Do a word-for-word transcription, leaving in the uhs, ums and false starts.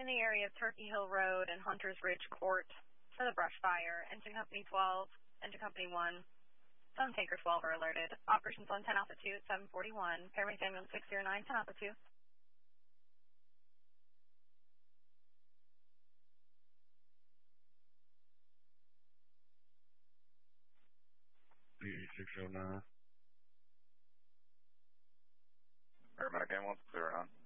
in the area of Turkey Hill Road and Hunters Ridge Court for the brush fire. Engine Company twelve, Engine Company one, Sun Tanker twelve are alerted. Operations on ten Alpha two at seven forty-one. Paramedic ambulance six zero nine, ten Alpha two. six zero nine. Paramedic ambulance zero nine.